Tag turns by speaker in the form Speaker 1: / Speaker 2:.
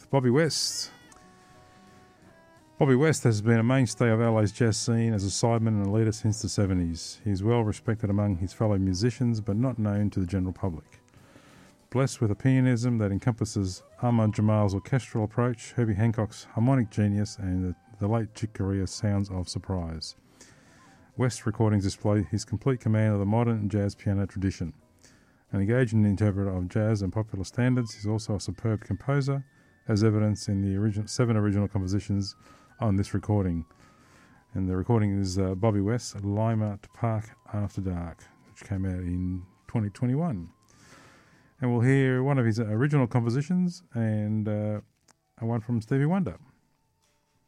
Speaker 1: Bobby West. Bobby West has been a mainstay of LA's jazz scene as a sideman and a leader since the 70s. He is well respected among his fellow musicians, but not known to the general public. Blessed with a pianism that encompasses Ahmad Jamal's orchestral approach, Herbie Hancock's harmonic genius, and the late Chick Corea sounds of surprise. West's recordings display his complete command of the modern jazz piano tradition. An engaging interpreter of jazz and popular standards, he's also a superb composer, as evidenced in the 7 original compositions on this recording. And the recording is Bobby West's Lima Park After Dark, which came out in 2021. And we'll hear one of his original compositions and one from Stevie Wonder.